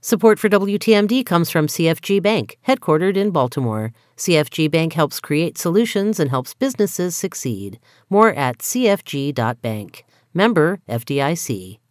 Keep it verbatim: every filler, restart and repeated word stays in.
Support for W T M D comes from C F G Bank, headquartered in Baltimore. C F G Bank helps create solutions and helps businesses succeed. More at c f g dot bank. Member F D I C.